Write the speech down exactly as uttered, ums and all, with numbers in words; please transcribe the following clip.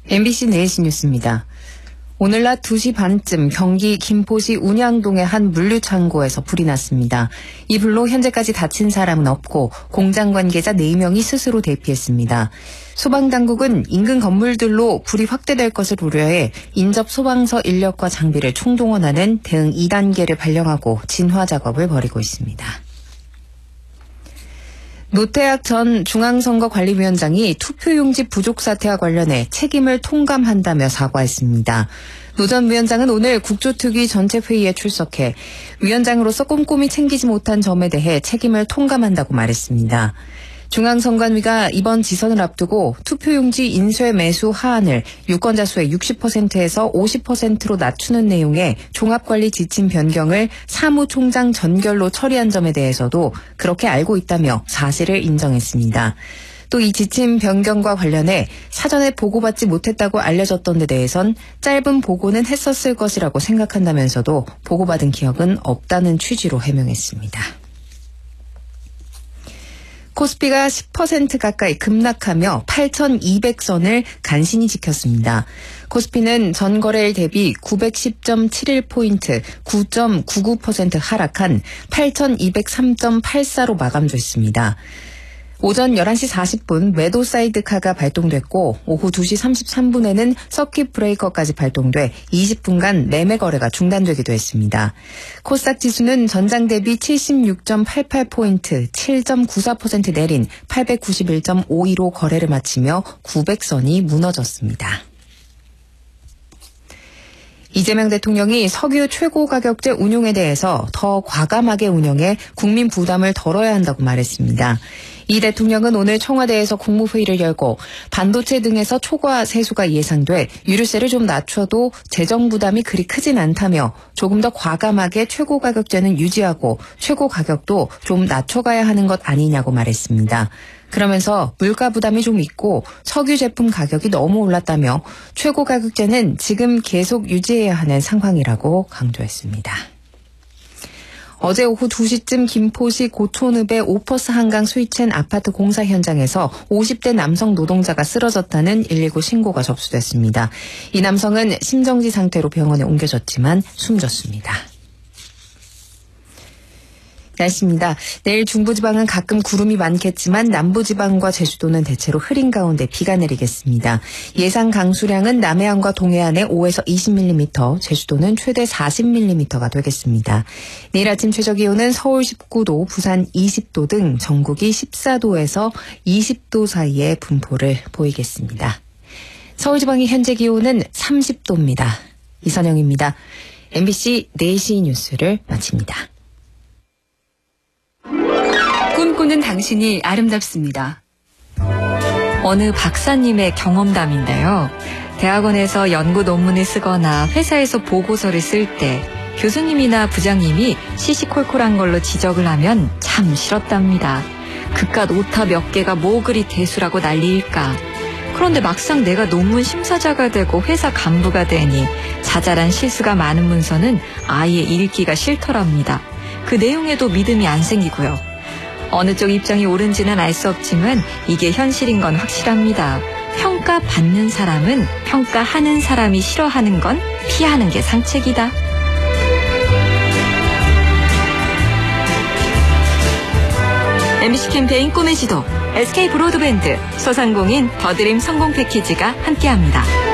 엠비씨 네시 뉴스입니다. 오늘 낮 두 시 반쯤 경기 김포시 운양동의 한 물류창고에서 불이 났습니다. 이 불로 현재까지 다친 사람은 없고 공장 관계자 네 명이 스스로 대피했습니다. 소방당국은 인근 건물들로 불이 확대될 것을 우려해 인접 소방서 인력과 장비를 총동원하는 대응 이 단계를 발령하고 진화 작업을 벌이고 있습니다. 노태학 전 중앙선거관리위원장이 투표용지 부족 사태와 관련해 책임을 통감한다며 사과했습니다. 노 전 위원장은 오늘 국조특위 전체 회의에 출석해 위원장으로서 꼼꼼히 챙기지 못한 점에 대해 책임을 통감한다고 말했습니다. 중앙선관위가 이번 지선을 앞두고 투표용지 인쇄 매수 하한을 유권자 수의 육십 퍼센트에서 오십 퍼센트로 낮추는 내용의 종합관리 지침 변경을 사무총장 전결로 처리한 점에 대해서도 그렇게 알고 있다며 사실을 인정했습니다. 또 이 지침 변경과 관련해 사전에 보고받지 못했다고 알려졌던 데 대해선 짧은 보고는 했었을 것이라고 생각한다면서도 보고받은 기억은 없다는 취지로 해명했습니다. 코스피가 십 퍼센트 가까이 급락하며 팔천이백 선을 간신히 지켰습니다. 코스피는 전거래일 대비 구백십 점 칠일 포인트, 구 점 구구 퍼센트 하락한 팔천이백삼 점 팔사로 마감됐습니다. 오전 열한 시 사십 분 매도 사이드카가 발동됐고 오후 두 시 삼십삼 분에는 서킷 브레이커까지 발동돼 이십 분간 매매 거래가 중단되기도 했습니다. 코스닥 지수는 전장 대비 칠십육 점 팔팔 포인트, 칠 점 구사 퍼센트 내린 팔백구십일 점 오이로 거래를 마치며 구백 선이 무너졌습니다. 이재명 대통령이 석유 최고가격제 운용에 대해서 더 과감하게 운영해 국민 부담을 덜어야 한다고 말했습니다. 이 대통령은 오늘 청와대에서 국무회의를 열고 반도체 등에서 초과 세수가 예상돼 유류세를 좀 낮춰도 재정 부담이 그리 크진 않다며 조금 더 과감하게 최고가격제는 유지하고 최고가격도 좀 낮춰가야 하는 것 아니냐고 말했습니다. 그러면서 물가 부담이 좀 있고 석유 제품 가격이 너무 올랐다며 최고가격제는 지금 계속 유지해야 하는 상황이라고 강조했습니다. 어제 오후 두 시쯤 김포시 고촌읍의 오퍼스 한강 스위첸 아파트 공사 현장에서 오십 대 남성 노동자가 쓰러졌다는 일일구 신고가 접수됐습니다. 이 남성은 심정지 상태로 병원에 옮겨졌지만 숨졌습니다. 날씨입니다. 내일 중부지방은 가끔 구름이 많겠지만 남부지방과 제주도는 대체로 흐린 가운데 비가 내리겠습니다. 예상 강수량은 남해안과 동해안에 오에서 이십 밀리미터, 제주도는 최대 사십 밀리미터가 되겠습니다. 내일 아침 최저기온은 서울 십구 도, 부산 이십 도 등 전국이 십사 도에서 이십 도 사이의 분포를 보이겠습니다. 서울지방의 현재 기온은 삼십 도입니다. 이선영입니다. 엠비씨 네 시 뉴스를 마칩니다. 꿈꾸는 당신이 아름답습니다. 어느 박사님의 경험담인데요. 대학원에서 연구 논문을 쓰거나 회사에서 보고서를 쓸 때 교수님이나 부장님이 시시콜콜한 걸로 지적을 하면 참 싫었답니다. 그깟 오타 몇 개가 뭐 그리 대수라고 난리일까. 그런데 막상 내가 논문 심사자가 되고 회사 간부가 되니 자잘한 실수가 많은 문서는 아예 읽기가 싫더랍니다. 그 내용에도 믿음이 안 생기고요. 어느 쪽 입장이 옳은지는 알 수 없지만 이게 현실인 건 확실합니다. 평가받는 사람은 평가하는 사람이 싫어하는 건 피하는 게 상책이다. 엠비씨 캠페인 꿈의 지도, 에스케이 브로드밴드, 소상공인 더드림 성공 패키지가 함께합니다.